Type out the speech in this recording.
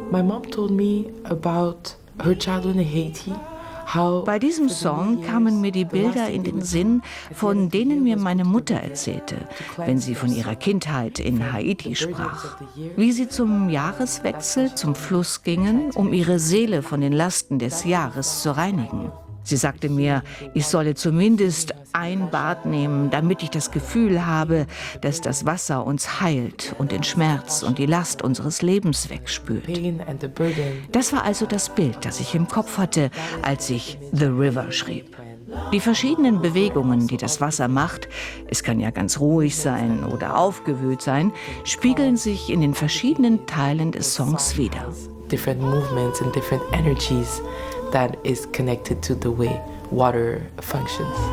My mom told me about her childhood in Haiti. Bei diesem Song kamen mir die Bilder in den Sinn, von denen mir meine Mutter erzählte, wenn sie von ihrer Kindheit in Haiti sprach. Wie sie zum Jahreswechsel zum Fluss gingen, um ihre Seele von den Lasten des Jahres zu reinigen. Sie sagte mir, ich solle zumindest ein Bad nehmen, damit ich das Gefühl habe, dass das Wasser uns heilt und den Schmerz und die Last unseres Lebens wegspült. Das war also das Bild, das ich im Kopf hatte, als ich The River schrieb. Die verschiedenen Bewegungen, die das Wasser macht, es kann ja ganz ruhig sein oder aufgewühlt sein, spiegeln sich in den verschiedenen Teilen des Songs wider. Different movements and different energies that is connected to the way water functions.